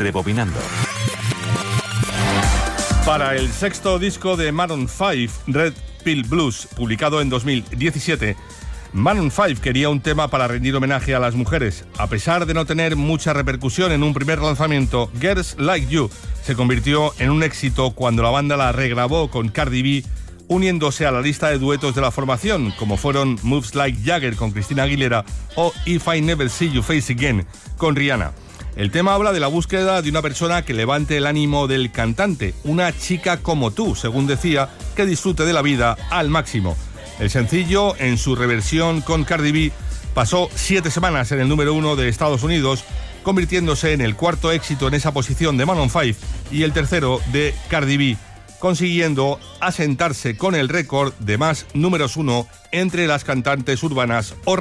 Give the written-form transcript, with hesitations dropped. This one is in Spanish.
Rebobinando. Para el sexto disco de Maroon 5, Red Pill Blues, publicado en 2017, Maroon 5 quería un tema para rendir homenaje a las mujeres. A pesar de no tener mucha repercusión en un primer lanzamiento, Girls Like You se convirtió en un éxito cuando la banda la regrabó con Cardi B, uniéndose a la lista de duetos de la formación, como fueron Moves Like Jagger con Christina Aguilera o If I Never See You Face Again con Rihanna. El tema habla de la búsqueda de una persona que levante el ánimo del cantante, una chica como tú, según decía, que disfrute de la vida al máximo. El sencillo, en su reversión con Cardi B, pasó 7 semanas en el número 1 de Estados Unidos, convirtiéndose en el cuarto éxito en esa posición de Maroon 5 y el tercero de Cardi B, consiguiendo asentarse con el récord de más números 1 entre las cantantes urbanas o